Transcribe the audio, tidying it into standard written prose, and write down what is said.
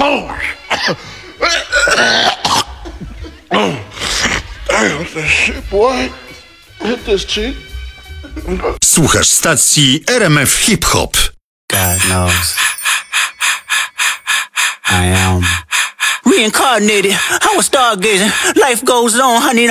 Damn, what the shit, boy? Hit this cheek. Słuchasz stacji RMF Hip Hop. God knows. I am reincarnated. I was stargazing. Life goes on, honey.